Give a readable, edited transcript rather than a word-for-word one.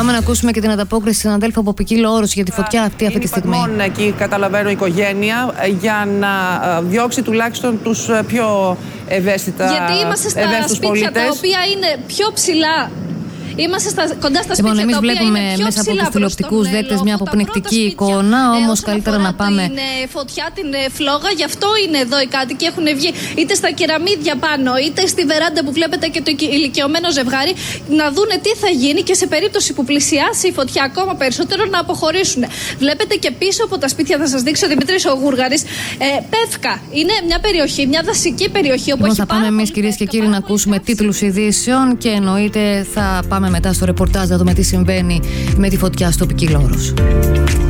Πάμε να ακούσουμε και την ανταπόκριση συναδέλφου από Ποικίλο Όρος για τη φωτιά αυτή τη στιγμή. Είναι εκεί, καταλαβαίνω, η οικογένεια για να διώξει τουλάχιστον τους πιο ευαίσθητα πολίτες. Γιατί είμαστε στα σπίτια τα οποία είναι πιο ψηλά. Είμαστε κοντά στα σπίτια. Εμείς τα οποία βλέπουμε είναι πιο μέσα από ψηλά τους τηλεοπτικούς δέκτες μια αποπνικτική εικόνα, όμως καλύτερα να πάμε. Την φωτιά, την φλόγα, γι' αυτό είναι εδώ οι κάτοικοι. Έχουν βγει είτε στα κεραμίδια πάνω, είτε στη βεράντα που βλέπετε και το ηλικιωμένο ζευγάρι, να δούνε τι θα γίνει και σε περίπτωση που πλησιάσει η φωτιά ακόμα περισσότερο να αποχωρήσουν. Βλέπετε και πίσω από τα σπίτια, θα σας δείξει ο Δημήτρης ο Γούργαρης, Πεύκα. Είναι μια περιοχή, μια δασική περιοχή όπου θα πάμε εμείς, κυρίες και κύριοι, να ακούσουμε τίτλους ειδήσεων και εννοείται θα πάμε μετά στο ρεπορτάζ να δούμε τι συμβαίνει με τη φωτιά στο Ποικίλο Όρος.